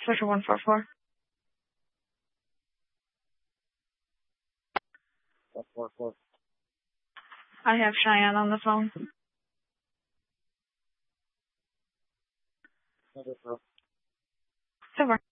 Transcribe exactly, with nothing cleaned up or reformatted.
Switcher one four four. one four four. I have Cheyenne on the phone. Number four. Over.